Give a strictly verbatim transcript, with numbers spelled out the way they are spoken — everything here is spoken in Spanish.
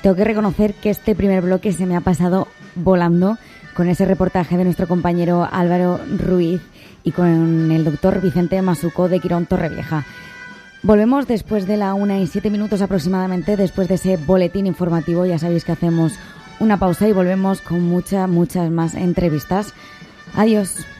tengo que reconocer que este primer bloque se me ha pasado volando con ese reportaje de nuestro compañero Álvaro Ruiz y con el doctor Vicente Masuco de Quirón Torrevieja. Volvemos después de la una y siete minutos aproximadamente, después de ese boletín informativo. Ya sabéis que hacemos una pausa y volvemos con muchas, muchas más entrevistas. Adiós.